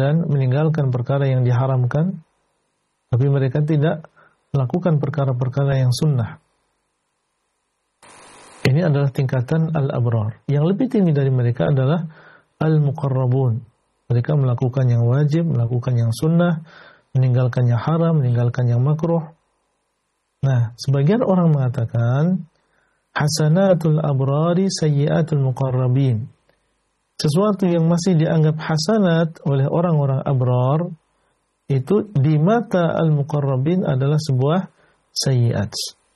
dan meninggalkan perkara yang diharamkan, tapi mereka tidak melakukan perkara-perkara yang sunnah. Ini adalah tingkatan al-abrar. Yang lebih tinggi dari mereka adalah al-muqarrabun. Mereka melakukan yang wajib, melakukan yang sunnah, meninggalkan yang haram, meninggalkan yang makruh. Nah, sebagian orang mengatakan hasanatul abrari sayyiatul muqarrabin. Sesuatu yang masih dianggap hasanat oleh orang-orang abrar itu di mata al-muqarrabin adalah sebuah sayyiat.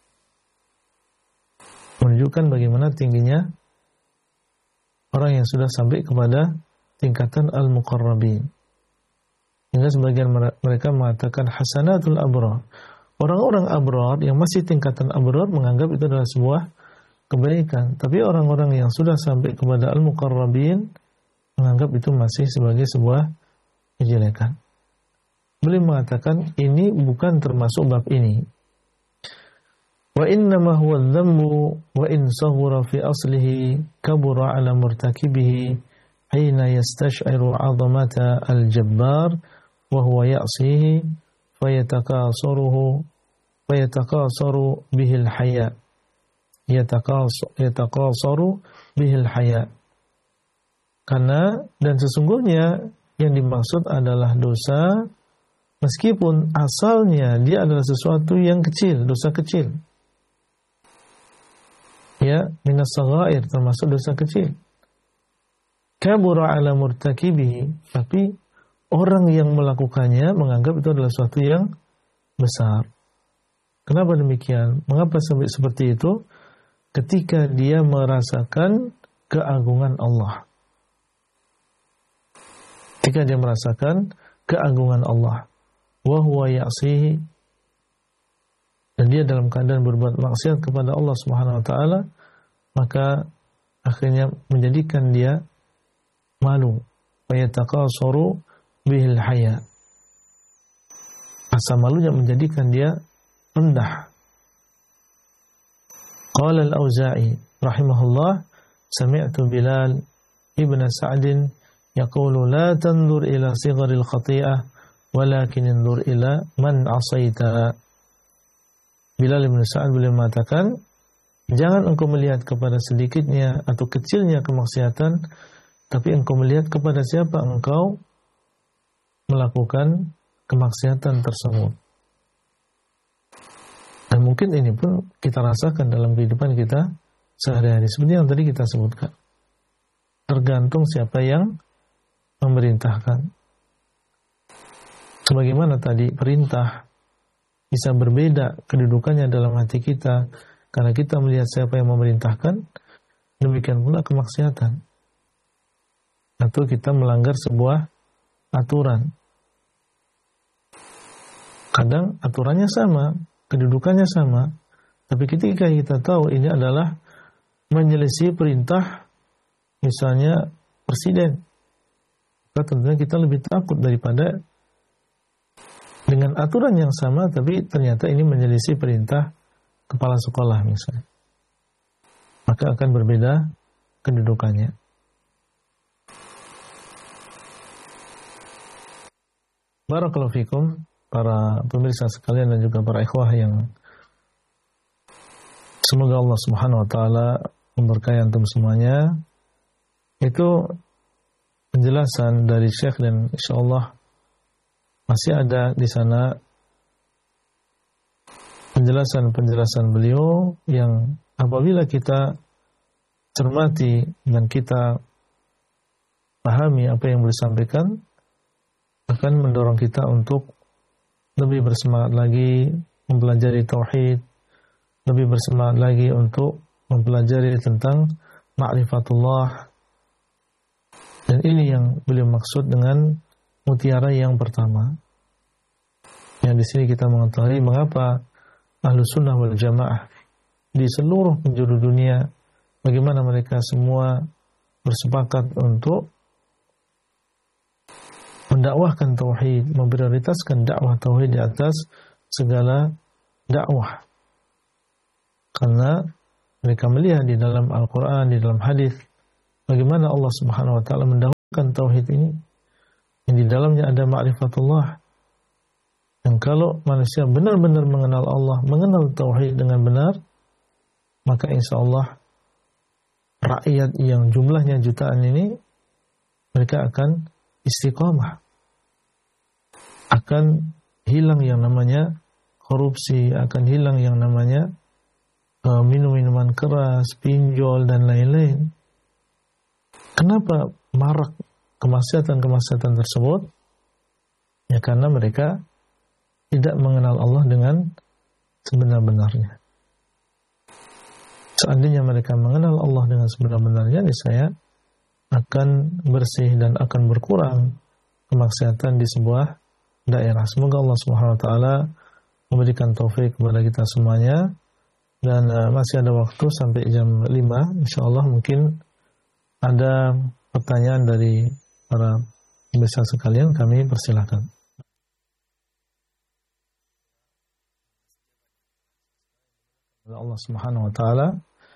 Menunjukkan bagaimana tingginya orang yang sudah sampai kepada tingkatan al-muqarrabin. Hingga sebagian mereka mengatakan hasanatul abrar. Orang-orang abrar yang masih tingkatan abrar menganggap itu adalah sebuah kebaikan. Tapi orang-orang yang sudah sampai kepada al-muqarrabin menganggap itu masih sebagai sebuah kejelekan. Beliau mengatakan ini bukan termasuk bab ini. Wa innama huwa adh-dhammu wa in saghura fi aslihi kabura ala murtakibihi hina yastash'iru 'azamata al-jabbar wa huwa ya'sihi fayatakasaru bihi al-haya yatakasaru bihi al-haya. Karena dan sesungguhnya yang dimaksud adalah dosa meskipun asalnya dia adalah sesuatu yang kecil, dosa kecil. Ya, minas saghair, termasuk dosa kecil. Kabura ala murtakibihi, tapi orang yang melakukannya menganggap itu adalah sesuatu yang besar. Kenapa demikian? Mengapa sampai seperti itu? Ketika dia merasakan keagungan Allah. Ketika dia merasakan keagungan Allah. Wa huwa ya'sihi, dan dia dalam keadaan berbuat maksiat kepada Allah Subhanahu wa taala, maka akhirnya menjadikan dia malu. Wa yataqasaru bihil haya. Rasa malunya menjadikan dia rendah. Qala al-Auza'i rahimahullah, sami'tu Bilal ibn Sa'd yaqulu la tanzur ila sigharil khati'ah walakin anzur ila man 'asaita. Bilal bin Sa'ad beliau mengatakan, jangan engkau melihat kepada sedikitnya atau kecilnya kemaksiatan, tapi engkau melihat kepada siapa engkau melakukan kemaksiatan tersebut. Dan mungkin ini pun kita rasakan dalam kehidupan kita sehari-hari, seperti yang tadi kita sebutkan. Tergantung siapa yang memerintahkan. Sebagaimana tadi perintah bisa berbeda kedudukannya dalam hati kita karena kita melihat siapa yang memerintahkan, demikian pula kemaksiatan. Atau kita melanggar sebuah aturan. Kadang aturannya sama, kedudukannya sama, tapi ketika kita tahu ini adalah menyelisih perintah misalnya presiden, maka tentunya kita lebih takut daripada dengan aturan yang sama, tapi ternyata ini menyelisih perintah kepala sekolah misalnya. Maka akan berbeda kedudukannya. Barakallahu fikum, para pemirsa sekalian dan juga para ikhwah yang semoga Allah Subhanahu wa taala memberkahi antum semuanya. Itu penjelasan dari Syekh, dan insyaallah masih ada di sana penjelasan-penjelasan beliau yang apabila kita cermati dan kita pahami apa yang beliau sampaikan, akan mendorong kita untuk lebih bersemangat lagi mempelajari tauhid, lebih bersemangat lagi untuk mempelajari tentang ma'rifatullah. Dan ini yang beliau maksud dengan mutiara yang pertama. Yang di sini kita mengetahui mengapa Ahlus Sunnah wal Jamaah di seluruh penjuru dunia, bagaimana mereka semua bersepakat untuk mendakwahkan tauhid, memprioritaskan dakwah tauhid di atas segala dakwah. Karena mereka melihat di dalam Al-Quran, di dalam hadis, bagaimana Allah Subhanahu wa taala mendahulukan tauhid ini. yang di dalamnya ada ma'rifatullah. Dan kalau manusia benar-benar mengenal Allah, mengenal tauhid dengan benar, maka insya Allah rakyat yang jumlahnya jutaan ini, mereka akan istiqamah. Akan hilang yang namanya korupsi, akan hilang yang namanya minum-minuman keras, pinjol, dan lain-lain. Kenapa marak kemaksiatan-kemaksiatan tersebut? Ya karena mereka tidak mengenal Allah dengan sebenar-benarnya. Seandainya mereka mengenal Allah dengan sebenar-benarnya, niscaya akan bersih dan akan berkurang kemaksiatan di sebuah daerah. Semoga Allah Subhanahu wa taala memberikan taufik kepada kita semuanya. Dan masih ada waktu sampai jam 5. Insyaallah mungkin ada pertanyaan dari para pemirsa sekalian, kami persilahkan. Allah Subhanahu wa taala.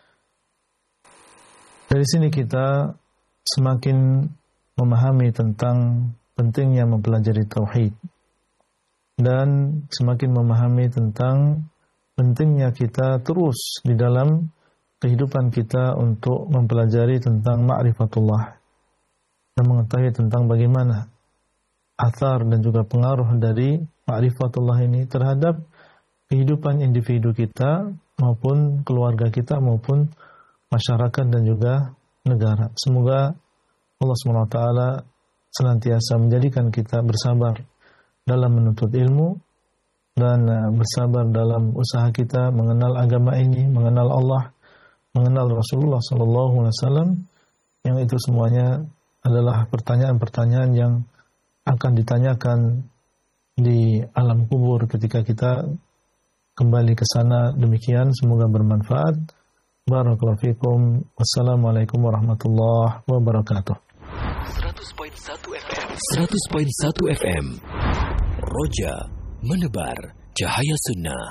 Dari sini kita semakin memahami tentang pentingnya mempelajari tauhid dan semakin memahami tentang pentingnya kita terus di dalam kehidupan kita untuk mempelajari tentang ma'rifatullah dan mengetahui tentang bagaimana athar dan juga pengaruh dari ma'rifatullah ini terhadap kehidupan individu kita maupun keluarga kita maupun masyarakat dan juga negara. Semoga Allah SWT senantiasa menjadikan kita bersabar dalam menuntut ilmu dan bersabar dalam usaha kita mengenal agama ini, mengenal Allah, mengenal Rasulullah SAW, yang itu semuanya adalah pertanyaan-pertanyaan yang akan ditanyakan di alam kubur ketika kita kembali ke sana. Demikian, semoga bermanfaat. Barakallahu fikum. Wassalamualaikum warahmatullahi wabarakatuh. 100.1 FM Roja menebar cahaya sunnah.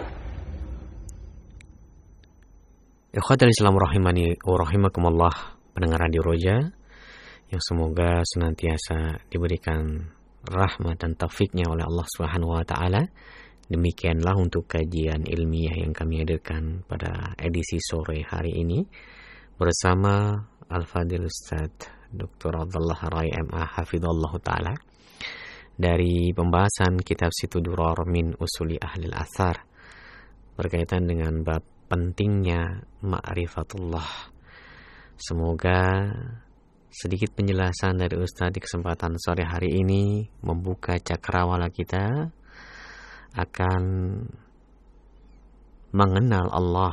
Ikhwatal Islam rahimani wa rahimakumullah, pendengar Radio Roja yang semoga senantiasa diberikan rahmat dan taufiknya oleh Allah Subhanahu wa taala. Demikianlah untuk kajian ilmiah yang kami hadirkan pada edisi sore hari ini bersama Al-Fadil Ustaz Dr. Abdullah Rai MA Hafidhullah Ta'ala dari pembahasan kitab Situ Durar min Usuli Ahlil Athar berkaitan dengan bab pentingnya ma'rifatullah. Semoga sedikit penjelasan dari Ustaz di kesempatan sore hari ini membuka cakrawala kita akan mengenal Allah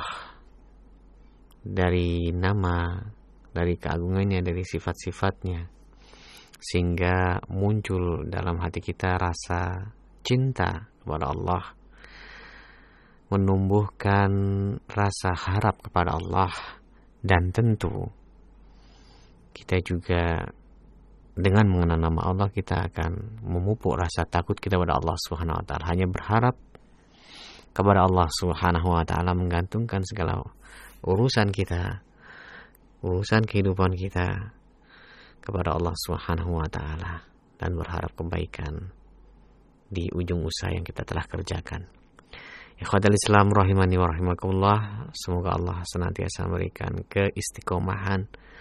dari nama, dari keagungannya, dari sifat-sifatnya, sehingga muncul dalam hati kita rasa cinta kepada Allah, menumbuhkan rasa harap kepada Allah, dan tentu kita juga dengan mengenal nama Allah kita akan memupuk rasa takut kita kepada Allah Subhanahu wa taala. Hanya berharap kepada Allah Subhanahu wa taala, menggantungkan segala urusan kita, urusan kehidupan kita kepada Allah Subhanahu wa taala dan berharap kebaikan di ujung usaha yang kita telah kerjakan. Ikhwatal Islam rahimani wa rahimakumullah, semoga Allah senantiasa memberikan keistiqomahan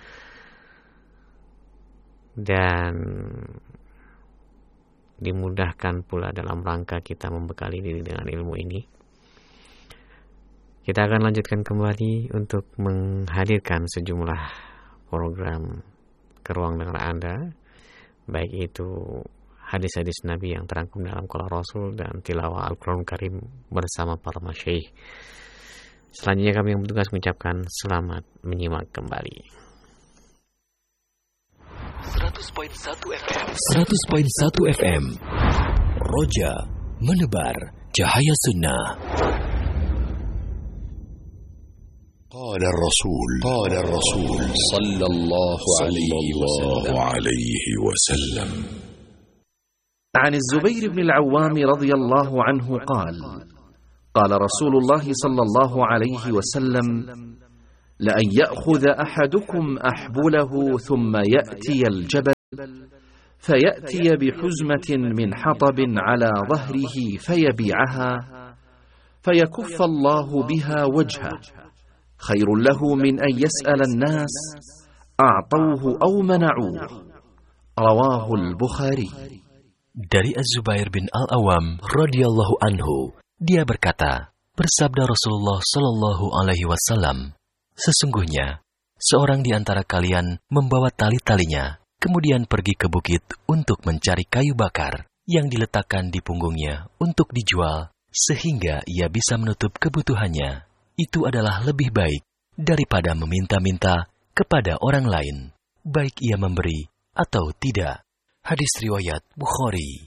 dan dimudahkan pula dalam rangka kita membekali diri dengan ilmu ini. Kita akan lanjutkan kembali untuk menghadirkan sejumlah program ke ruang dengar Anda, baik itu hadis-hadis Nabi yang terangkum dalam Qaul Rasul dan tilawah Al-Quran Karim bersama para masyaikh. Selanjutnya kami yang bertugas mengucapkan selamat menyimak kembali. 100.1 FM Roja menebar cahaya sunnah. قال الرسول صلى الله عليه وسلم عن الزبير بن العوام رضي الله عنه قال قال رسول الله صلى الله عليه وسلم لأن يأخذ أحدكم أحبله ثم يأتي الجبل فيأتي بحزمة من حطب على ظهره فيبيعها فيكف الله بها وجهه خير له من أن يسأل الناس أعطوه أو منعوه. رواه البخاري. Dari Az-Zubair bin Al-Awwam radhiyallahu anhu, dia berkata, bersabda Rasulullah sallallahu alaihi wasallam, sesungguhnya seorang di antara kalian membawa tali-talinya, kemudian pergi ke bukit untuk mencari kayu bakar yang diletakkan di punggungnya untuk dijual, sehingga ia bisa menutup kebutuhannya. Itu adalah lebih baik daripada meminta-minta kepada orang lain, baik ia memberi atau tidak. Hadis riwayat Bukhari.